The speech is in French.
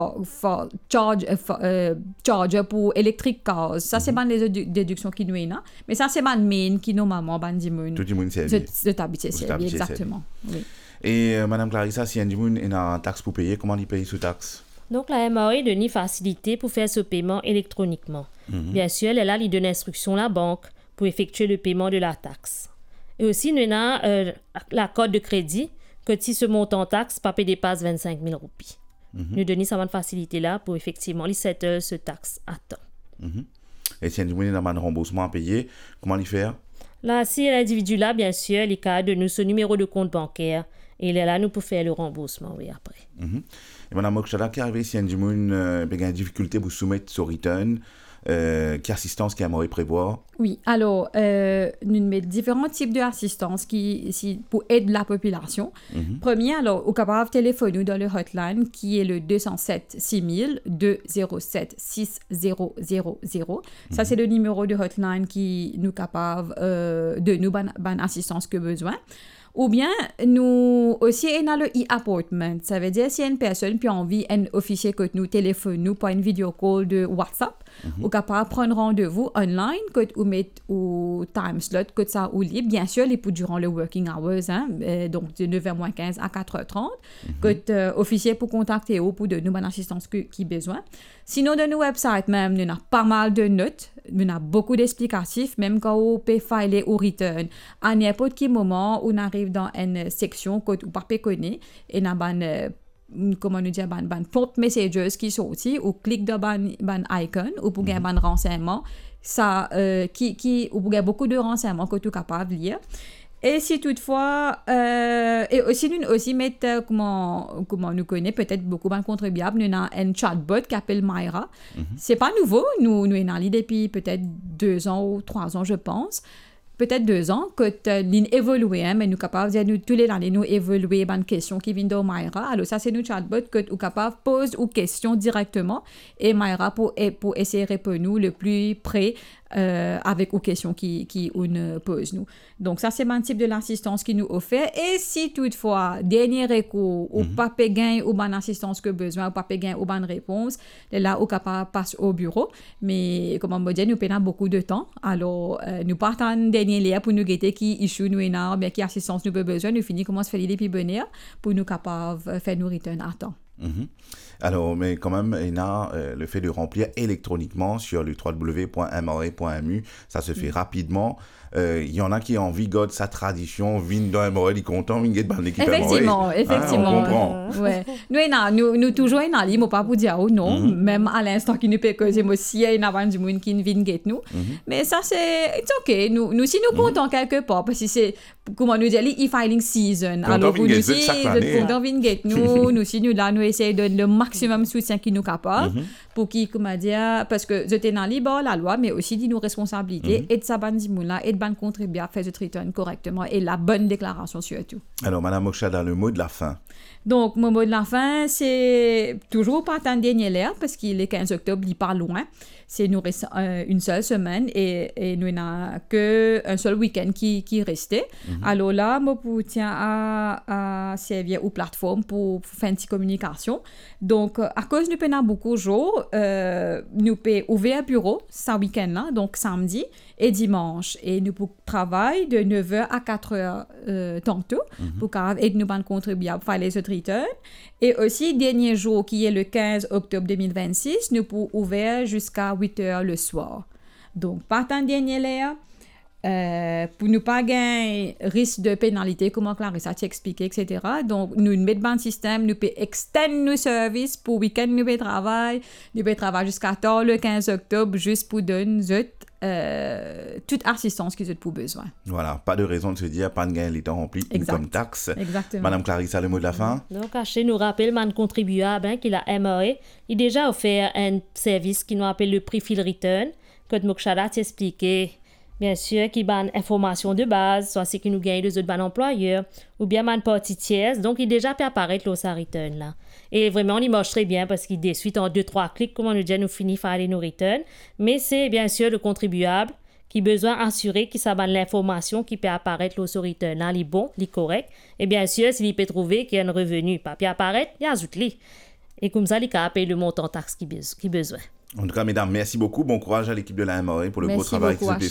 for charger pour electric cars. Ça, c'est ban les déductions qui nous est là. Mais ça, c'est ban main qui normalement ban du monde. Tout le monde servi. De t'habiter servi, exactement. Oui. Et Madame Clarissa, si un du monde a une taxe pour payer, comment il paye sous taxe? Donc, la MRE donne une facilité pour faire ce paiement électroniquement. Bien sûr, elle a donne instruction à la banque pour effectuer le paiement de la taxe. Et aussi, nous avons la code de crédit que si ce montant taxe, pas dépasse 25 000 roupies. Nous donnons cette facilité-là pour effectivement les settle ce taxe à temps. Et si un du monde a un remboursement à payer, comment il fait? Là, si l'individu là, bien sûr, il a de nous ce numéro de compte bancaire et il est là, nous pour faire le remboursement, oui, après. Et Madame Mokshala, qui arrive si un du monde a une difficulté pour soumettre son return, quelle assistance qui aimerait prévoir? Oui, alors, nous mettons différents types d'assistance pour aider la population. Premier, alors, au capable de téléphoner dans le hotline qui est le 207 6000 207 6000. Ça, c'est le numéro de hotline qui nous capable de nous ban assistance que besoin. Ou bien, nous aussi, on a le e-appointment. Ça veut dire, si une personne a envie, un officier que nous téléphone, nous, pour une vidéo call de WhatsApp, ou capable de prendre rendez-vous online, que ou mettre au time slot, que ça ou libre. Bien sûr, les pour durant le working hours, donc de 9h-15 à 4h30, que officier pour contacter ou pour de nous, bonne assistance qui besoin. Sinon, de nos websites même, nous avons pas mal de notes, nous avons beaucoup d'explicatifs, même quand on peut filer ou return. À n'importe quel moment, on arrive dans une section que ou pas connaît et n'a ban comment nous dire ban port messages qui sorti ou clique dans ban icon ou pour gagner ban renseignement ça qui ou pour gagner beaucoup de renseignements que tu es capable de lire. Et si toutefois, et aussi nous aussi mettre, comment nous connaît peut-être beaucoup de contribuables, nous avons un chatbot qui s'appelle Myra. C'est pas nouveau, nous avons dans l'idée depuis peut-être 2 ans ou 3 ans, je pense. Peut-être 2 ans, que l'in évolué, mais nous capables de nous tous les années nous évoluer une question qui vient de Myra. Alors ça c'est nous chatbot que nous capable pose ou question directement et Myra pour essayer de répondre nous le plus près avec aux questions qui on pose nous. Donc ça c'est un type de l'assistance qui nous offre et si toutefois dernier recours ou pas gain ou bonne assistance que besoin ou pas gain ou bonne réponse là au capable passe au bureau mais comme on me dit nous prenons beaucoup de temps alors nous partons dernier lien pour nous guetter qui issue nous énorme bien qui assistance nous besoin nous finit comment se faire l'idée puis bonheur pour nous capable faire nous return à temps. Alors, mais quand même, il y a le fait de remplir électroniquement sur le www.mra.mu, ça se fait rapidement. Il y en a qui ont envie de sa tradition, viennent dans MRA, ils sont contents, ils dans l'équipe MRA. Effectivement. On comprend. Ouais. Nous toujours en ligne, pas pour dire non, même à l'instant qui nous peut causer aussi, il y a du monde qui vient get nous. Mais ça, c'est OK. Nous, si nous comptons quelque part, parce que c'est, comment nous dire, e-filing season. Alors, vous nous si, vous venez get nous, si nous là, nous essayons de donner le maximum de soutien qui nous capable, pour qui, comment dire, parce que je t'ai dans la loi, mais aussi dit nos responsabilités, et de sa bande là, et de contribuer à faire ce return correctement et la bonne déclaration surtout. Alors, Madame Mokshala, le mot de la fin. Donc, mon mot de la fin, c'est toujours pas tant dernier l'air parce qu'il est 15 octobre, il part loin. C'est nous reste une seule semaine et nous n'avons qu'un seul week-end qui restait. Alors là, moi, je tiens à servir aux plateformes pour faire une petite communication. Donc, à cause nous avons beaucoup de jours, nous pouvons ouvrir un bureau ce week-end-là, donc samedi et dimanche. Et nous travaillons de 9h à 4h tantôt pour aider nous à contribuer à faire les autres returns. Et aussi, dernier jour qui est le 15 octobre 2026, nous pouvons ouvrir jusqu'à 8h le soir. Donc, partant dernier l'air, pour ne pas gagner risque de pénalité, comment Clarissa t'a expliqué, etc. Donc, nous mettons dans le système, nous pouvons extendre nos services pour le week-end, nous pouvons travailler jusqu'à tard le 15 octobre, juste pour donner toute assistance qu'ils ont pour besoin. Voilà, pas de raison de se dire, pas de gagner les temps remplis, comme taxe. Exactement. Madame Clarissa, le mot de la fin? Donc, chez nous rappelle, man contribuable, qu'il a MRA, il a déjà offert un service qui nous appelle le Pre-Fill Return, que Mokshala t'a expliqué. Bien sûr, qui ban information de base, soit c'est qui nous gagne des autres ban employeurs, ou bien ban partie tierce, donc il déjà peut apparaître là, sa return là. Et vraiment, il marche très bien parce qu'il des suite en 2-3 clics, comme on nous dit, nous finit par aller nos return. Mais c'est bien sûr le contribuable qui a besoin d'assurer qu'il s'abonne l'information qui peut apparaître là, sur return là, les bon, les correct. Et bien sûr, s'il peut trouver qu'il y a un revenu, pas peut apparaître, il ajoute-les. Et comme ça, les cas payent le montant taxe qui besoin. En tout cas, mesdames, merci beaucoup. Bon courage à l'équipe de la MRA pour le beau Merci travail beaucoup, qu'ils